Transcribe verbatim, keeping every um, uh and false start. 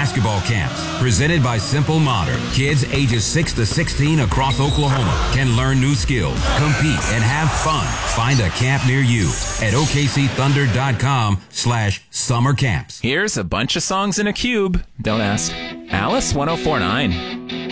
basketball camps. Presented by Simple Modern. Kids ages six to sixteen across Oklahoma can learn new skills, compete, and have fun. Find a camp near you at O K C Thunder dot com slash summer camps. Here's a bunch of songs in a cube. Don't ask. Alice one oh four point nine.